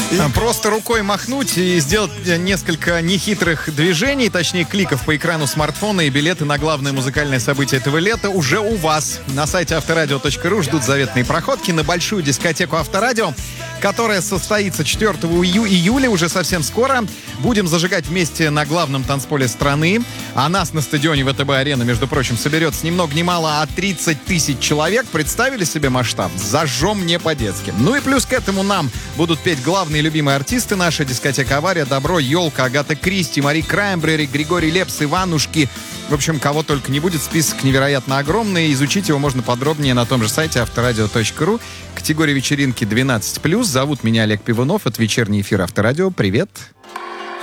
Просто рукой махнуть и сделать несколько нехитрых движений, точнее кликов по экрану смартфона, и билеты на главное музыкальное событие этого лета уже у вас. На сайте авторадио.ру ждут заветные проходки на большую дискотеку Авторадио, которая состоится 4 июля, уже совсем скоро. Будем зажигать вместе на главном танцполе страны. А нас на стадионе ВТБ-арена, между прочим, соберется ни много ни мало, а 30 тысяч человек. Представили себе масштаб? Зажжем не по-детски. Ну и плюс к этому нам будут петь главные любимые артисты наши: дискотека «Авария», «Добро», «Елка», Агата Кристи, Мари Краймбрери, Григорий Лепс, Иванушки. В общем, кого только не будет, список невероятно огромный. Изучить его можно подробнее на том же сайте авторадио.ру. Категория вечеринки 12+. Зовут меня Олег Пивунов. Это вечерний эфир Авторадио. Привет.